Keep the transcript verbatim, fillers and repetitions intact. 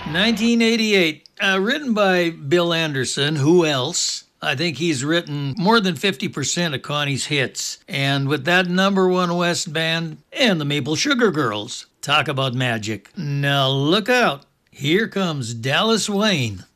nineteen eighty-eight, uh, written by Bill Anderson. Who else? I think he's written more than fifty percent of Connie's hits. And with that number one West band and the Maple Sugar Girls, talk about magic. Now look out. Here comes Dallas Wayne.